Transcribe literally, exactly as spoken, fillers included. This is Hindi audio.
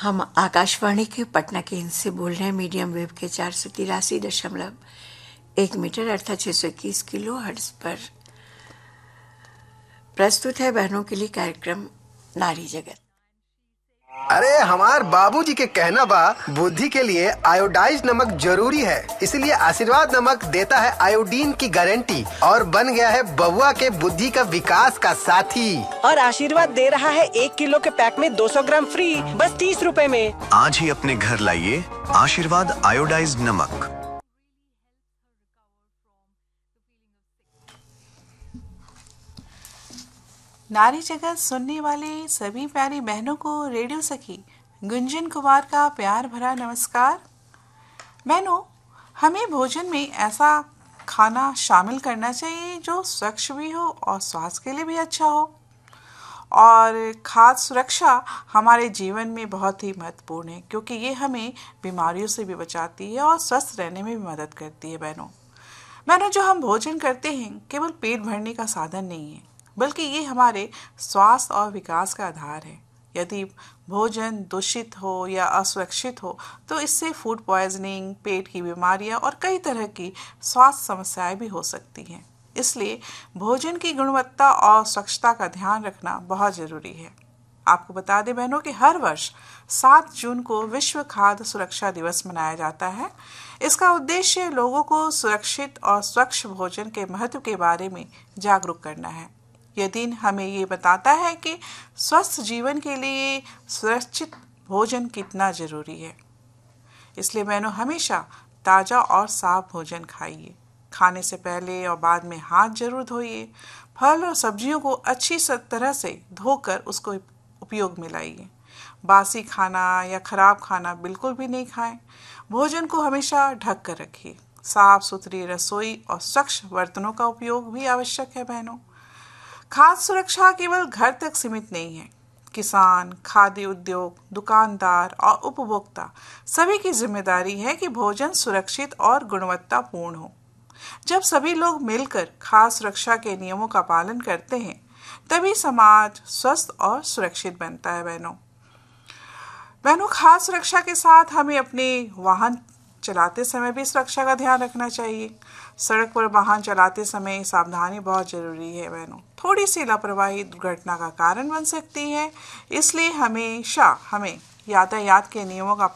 हम आकाशवाणी के पटना केंद्र से बोल रहे हैं। मीडियम वेव के चार सौ तिरासी दशमलव एक मीटर अर्थात छः सौ इक्कीस किलो हर्ट्ज पर प्रस्तुत है बहनों के लिए कार्यक्रम नारी जगत। अरे हमार बाबूजी के कहना बा बुद्धि के लिए आयोडाइज नमक जरूरी है, इसलिए आशीर्वाद नमक देता है आयोडीन की गारंटी और बन गया है बबुआ के बुद्धि का विकास का साथी। और आशीर्वाद दे रहा है एक किलो के पैक में दो सौ ग्राम फ्री बस तीस रुपए में। आज ही अपने घर लाइए आशीर्वाद आयोडाइज नमक। नारी जगत सुनने वाले सभी प्यारी बहनों को रेडियो सखी गुंजन कुमार का प्यार भरा नमस्कार। बहनों, हमें भोजन में ऐसा खाना शामिल करना चाहिए जो स्वच्छ भी हो और स्वास्थ्य के लिए भी अच्छा हो। और खाद्य सुरक्षा हमारे जीवन में बहुत ही महत्वपूर्ण है, क्योंकि ये हमें बीमारियों से भी बचाती है और स्वस्थ रहने में भी मदद करती है। बहनों बहनों जो हम भोजन करते हैं केवल पेट भरने का साधन नहीं है, बल्कि ये हमारे स्वास्थ्य और विकास का आधार है। यदि भोजन दूषित हो या असुरक्षित हो तो इससे फूड पॉइजनिंग, पेट की बीमारियां और कई तरह की स्वास्थ्य समस्याएं भी हो सकती हैं। इसलिए भोजन की गुणवत्ता और स्वच्छता का ध्यान रखना बहुत ज़रूरी है। आपको बता दें बहनों कि हर वर्ष सात जून को विश्व खाद्य सुरक्षा दिवस मनाया जाता है। इसका उद्देश्य लोगों को सुरक्षित और स्वच्छ भोजन के महत्व के बारे में जागरूक करना है। यह दिन हमें ये बताता है कि स्वस्थ जीवन के लिए सुरक्षित भोजन कितना ज़रूरी है। इसलिए बहनों हमेशा ताज़ा और साफ भोजन खाइए। खाने से पहले और बाद में हाथ जरूर धोइए। फल और सब्जियों को अच्छी तरह से धोकर उसको उपयोग में लाइए। बासी खाना या खराब खाना बिल्कुल भी नहीं खाएं। भोजन को हमेशा ढक कर रखिए। साफ सुथरी रसोई और स्वच्छ बर्तनों का उपयोग भी आवश्यक है। बहनों खाद्य सुरक्षा केवल घर तक सीमित नहीं है। किसान, खाद्य उद्योग, दुकानदार और उपभोक्ता सभी की जिम्मेदारी है कि भोजन सुरक्षित और गुणवत्तापूर्ण हो। जब सभी लोग मिलकर खाद्य सुरक्षा के नियमों का पालन करते हैं तभी समाज स्वस्थ और सुरक्षित बनता है। बहनों बहनों खाद्य सुरक्षा के साथ हमें अपने वाहन चलाते समय भी सुरक्षा का ध्यान रखना चाहिए। सड़क पर वाहन चलाते समय सावधानी बहुत ज़रूरी है। बहनों थोड़ी सी लापरवाही दुर्घटना का कारण बन सकती है, इसलिए हमेशा हमें यातायात के नियमों का